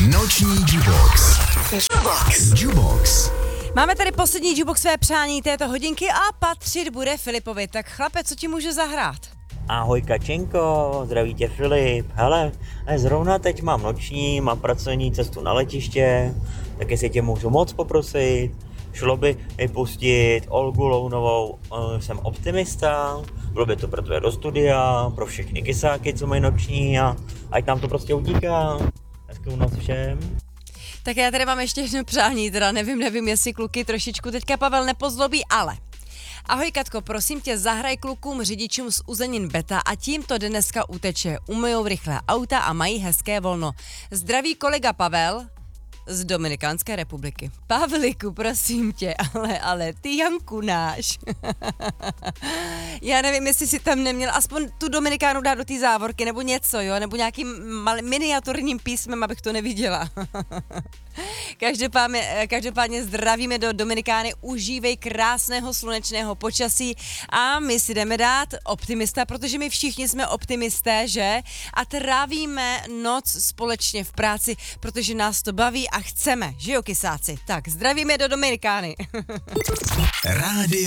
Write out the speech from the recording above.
Noční Jukebox. Jukebox. Máme tady poslední jukeboxové přání této hodinky a patřit bude Filipovi. Tak chlape, co ti můžu zahrát? Ahoj Kačenko, zdraví tě Filip. Hele, zrovna teď mám noční, mám pracovní cestu na letiště, tak jestli tě můžu moc poprosit, šlo by mi pustit Olgu Lounovou, jsem optimista, bylo by to pro tvé do studia, pro všechny kysáky, co mají noční a ať nám to prostě utíká. Hezkou noc všem. Tak já tady mám ještě jedno přání, teda nevím, jestli kluky trošičku teďka Pavel nepozlobí, ale... Ahoj Katko, prosím tě, zahraj klukům řidičům z uzenin Beta a tím to dneska uteče. Umyjou rychle auta a mají hezké volno. Zdraví kolega Pavel z Dominikánské republiky. Pavliku, prosím tě, ale ty Janku náš. Já nevím, jestli si tam neměl aspoň tu Dominikánu dát do té závorky, nebo něco, jo, nebo nějakým miniaturním písmem, abych to neviděla. Každopádně zdravíme do Dominikány, užívej krásného slunečného počasí a my si jdeme dát optimista, protože my všichni jsme optimisté, že? A trávíme noc společně v práci, protože nás to baví a chceme, že jo kysáci? Tak zdravíme do Dominikány. Rádio